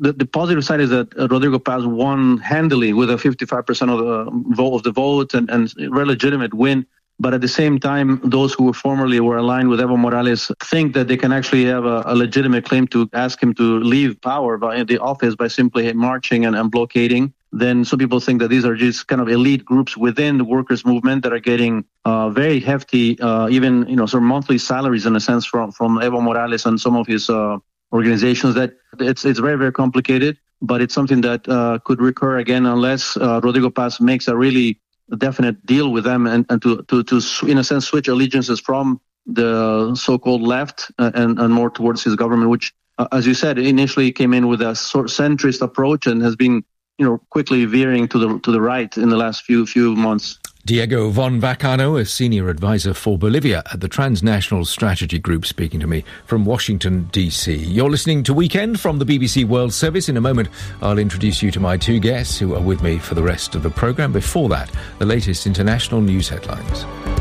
the positive side is that Rodrigo Paz won handily with a 55% of the vote and a legitimate win. But at the same time, those who formerly were aligned with Evo Morales think that they can actually have a legitimate claim to ask him to leave power by the office by simply marching and blockading. Then some people think that these are just kind of elite groups within the workers' movement that are getting very hefty, even sort of monthly salaries in a sense from Evo Morales and some of his organizations. That it's very, very complicated, but it's something that could recur again unless Rodrigo Paz makes a really definite deal with them and to in a sense switch allegiances from the so-called left and more towards his government, which as you said initially came in with a sort of centrist approach and has been quickly veering to the right in the last few months. Diego von Vacano, a senior advisor for Bolivia at the Transnational Strategy Group, speaking to me from Washington, D.C. You're listening to Weekend from the BBC World Service. In a moment, I'll introduce you to my two guests who are with me for the rest of the programme. Before that, the latest international news headlines.